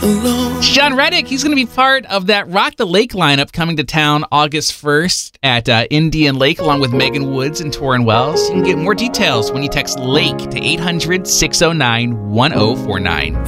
alone. Sean Reddick, he's going to be part of that Rock the Lake lineup coming to town August 1st at Indian Lake, along with Megan Woods and Torrin Wells. You can get more details when you text LAKE to 800-609-1049.